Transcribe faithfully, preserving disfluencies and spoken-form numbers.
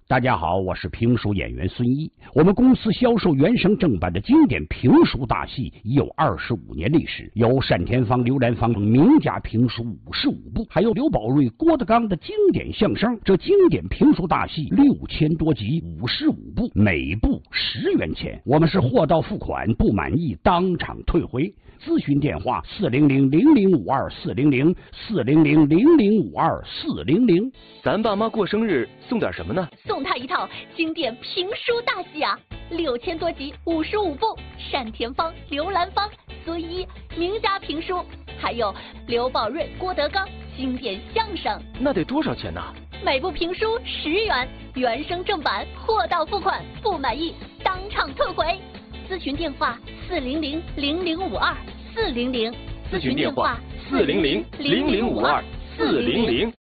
大家好，我是评书演员孙一。我们公司销售原声正版的经典评书大戏已有二十五年历史，有单田芳、刘兰芳等名家评书五十五部，还有刘宝瑞、郭德纲的经典相声。这经典评书大戏六千多集，五十五部，每部十元钱。我们是货到付款，不满意当场退回。咨询电话：四零零零零五二四零零四零零零零五二四零零。 咱爸妈过生日送点什么呢？ 送他一套经典评书大戏啊，六千多集，五十五部，单田芳、刘兰芳、孙一名家评书，还有刘宝瑞、郭德纲经典相声。 那得多少钱呢？ 每部评书十元，原声正版，货到付款，不满意当场退回。咨询电话：四零零零零五二四零零。 咨询电话：四零零零零五二四零零。